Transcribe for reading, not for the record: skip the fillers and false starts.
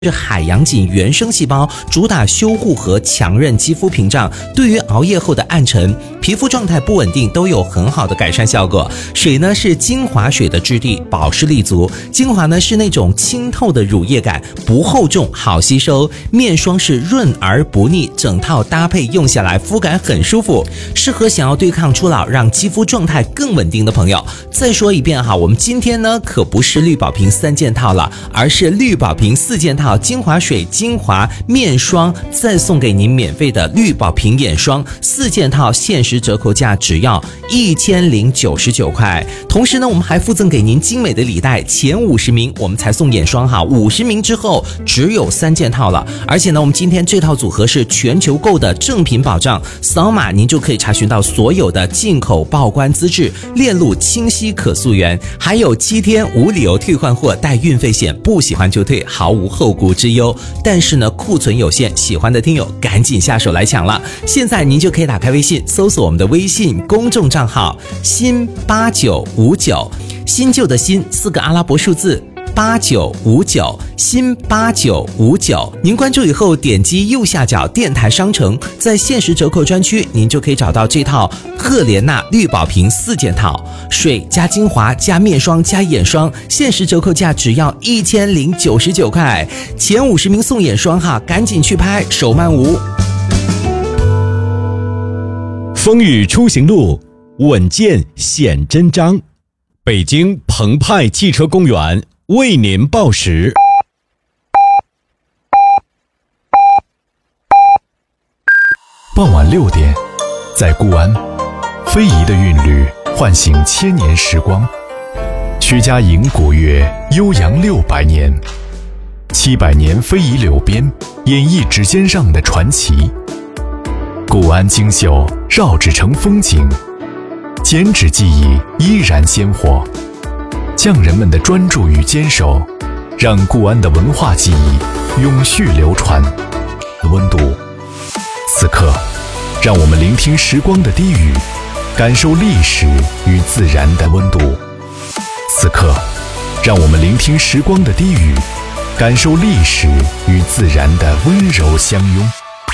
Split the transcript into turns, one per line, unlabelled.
是海洋锦原生细胞，主打修护和强韧肌肤屏障，对于熬夜后的暗沉、皮肤状态不稳定都有很好的改善效果。水呢是精华水的质地，保湿力足；精华呢是那种清透的乳液感，不厚重，好吸收。面霜是润而不腻，整套搭配用下来肤感很舒服，适合想要对抗初老，让肌肤状态更稳定的朋友。再说一遍哈，我们今天呢可不是绿宝瓶3件套了，而是绿宝瓶4件套。精华水、精华面霜，再送给您免费的绿宝瓶眼霜4件套，限时折扣价只要1099块。同时呢，我们还附赠给您精美的礼袋，前50名我们才送眼霜哈，50名之后只有3件套了。而且呢，我们今天这套组合是全球购的正品保障，扫码您就可以查询到所有的进口报关资质，链路清晰可溯源，还有7天无理由退换货，带运费险，不喜欢就退，毫无后顾之忧。但是呢，库存有限，喜欢的听友赶紧下手来抢了。现在您就可以打开微信，搜索我们的微信公众账号新8959，新旧的新4个阿拉伯数字8959，新8959。您关注以后，点击右下角电台商城，在限时折扣专区，您就可以找到这套赫莲娜绿宝瓶4件套，水加精华加面霜加眼霜，限时折扣价只要1099块，前50名送眼霜哈，赶紧去拍，手慢无。
风雨出行路，稳健显真章。北京澎湃汽车公园为您报时。
傍晚6点，在固安，非遗的韵律唤醒千年时光。曲家营古乐悠扬600年，700年非遗柳编演绎指尖上的传奇。固安精秀绕指成风景，剪纸技艺依然鲜活。匠人们的专注与坚守，让固安的文化记忆永续流传。温度，此刻，让我们聆听时光的低语，感受历史与自然的温度。此刻，让我们聆听时光的低语，感受历史与自然的温柔相拥。